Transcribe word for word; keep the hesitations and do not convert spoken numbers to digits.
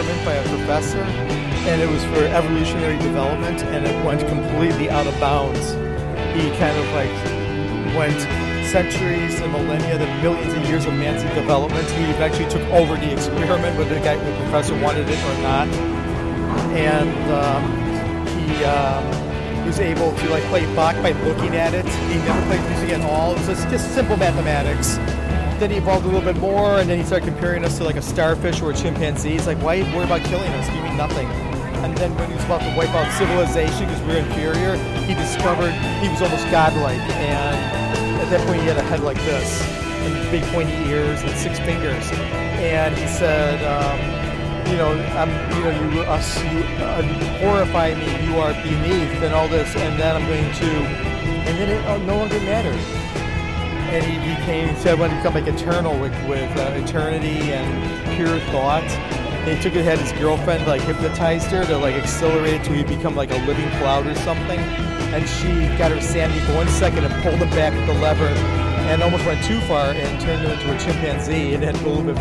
experiment by a professor, and it was for evolutionary development, and it went completely out of bounds. He kind of like went centuries and millennia, then millions of years of man's development. He eventually took over the experiment, whether the guy, the professor wanted it or not, and um, he um, was able to like play Bach by looking at it. He never played music at all. It was just, just simple mathematics. Then he evolved a little bit more, and then he started comparing us to like a starfish or a chimpanzee. He's like, why are you worried about killing us? You mean nothing. And then when he was about to wipe out civilization because we were inferior, he discovered he was almost godlike. And at that point, he had a head like this, and big pointy ears and six fingers. And he said, um, you know, I'm, you know, you, us, you uh, horrify me. You are beneath, and all this. And then I'm going to, and then it uh, no longer mattered. And he became, said, when he become like eternal with, with uh, eternity and pure thought. And he took it, had his girlfriend, like hypnotized her to like accelerate it till he become like a living cloud or something. And she got her sanity for one second and pulled him back with the lever and almost went too far and turned him into a chimpanzee and had a little bit